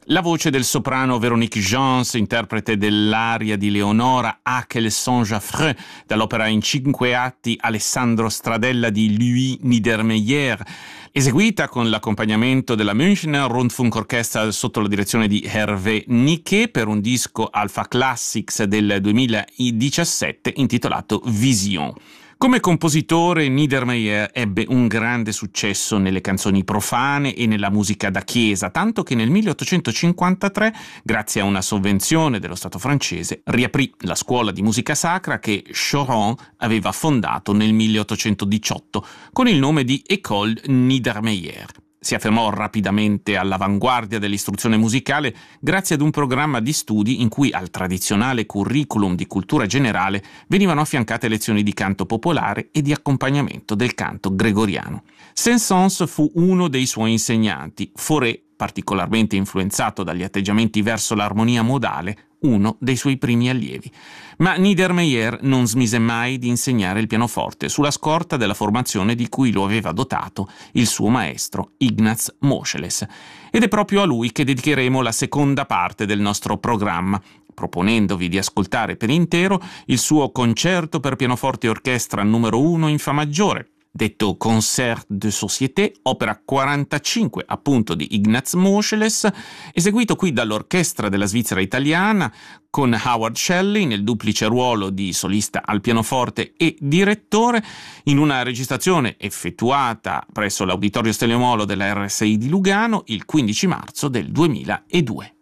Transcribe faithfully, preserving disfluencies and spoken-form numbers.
La voce del soprano Véronique Gens, interprete dell'aria di Leonora Ah quel songe affreux, dall'opera in cinque atti Alessandro Stradella di Louis Niedermeyer, eseguita con l'accompagnamento della Münchner Rundfunkorchester sotto la direzione di Hervé Niquet per un disco Alpha Classics del duemiladiciassette intitolato Vision. Come compositore, Niedermeyer ebbe un grande successo nelle canzoni profane e nella musica da chiesa, tanto che nel milleottocentocinquantatré, grazie a una sovvenzione dello Stato francese, riaprì la scuola di musica sacra che Choron aveva fondato nel milleottocentodiciotto con il nome di École Niedermeyer. Si affermò rapidamente all'avanguardia dell'istruzione musicale grazie ad un programma di studi in cui al tradizionale curriculum di cultura generale venivano affiancate lezioni di canto popolare e di accompagnamento del canto gregoriano. Saint-Saëns fu uno dei suoi insegnanti, Fauré, particolarmente influenzato dagli atteggiamenti verso l'armonia modale, uno dei suoi primi allievi. Ma Niedermeyer non smise mai di insegnare il pianoforte sulla scorta della formazione di cui lo aveva dotato il suo maestro Ignaz Moscheles. Ed è proprio a lui che dedicheremo la seconda parte del nostro programma, proponendovi di ascoltare per intero il suo concerto per pianoforte e orchestra numero uno in fa maggiore, detto Concert de Société, opera quarantacinque appunto di Ignaz Moscheles, eseguito qui dall'Orchestra della Svizzera Italiana con Howard Shelley nel duplice ruolo di solista al pianoforte e direttore, in una registrazione effettuata presso l'Auditorio Steliomolo della R S I di Lugano il quindici marzo del duemiladue.